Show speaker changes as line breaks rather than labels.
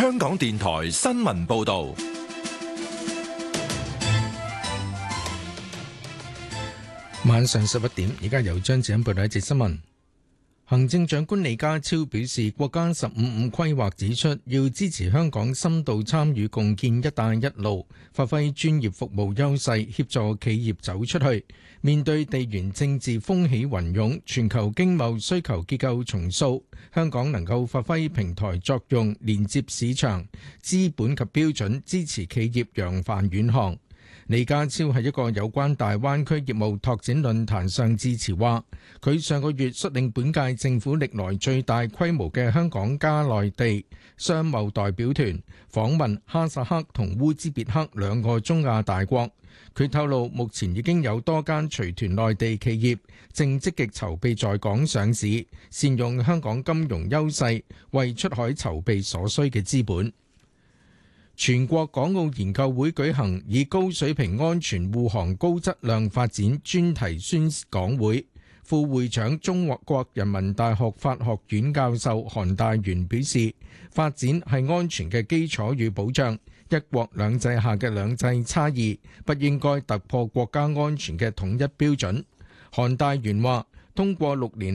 香港電台新聞報道。
晚上11點，而家由張子欣報道一節新聞。行政長官李家超表示，國家15+5規劃指出，要支持香港深度參與共建一帶一路，發揮專業服務優勢，協助企業走出去。面對地緣政治風起雲湧，全球經貿需求結構重塑，香港能夠發揮平台作用，連接市場、資本及標準，支持企業揚帆遠航。李家超喺一個有關大灣區業務拓展論壇上致辭話，佢上個月率領本屆政府歷來最大規模嘅香港加內地商貿代表團訪問哈薩克同烏茲別克兩個中亞大國。佢透露，目前已經有多間隨團內地企業正積極籌備在港上市，善用香港金融優勢，為出海籌備所需嘅資本。全國港澳研究會舉行以高水平安全護航高質量發展專題宣講會，副會長中國人民大學法學院教授韓大元表示，發展係安全嘅基礎與保障，一國兩制下嘅兩制差異不應該突破國家安全嘅統一標準。韓大元話，通過6年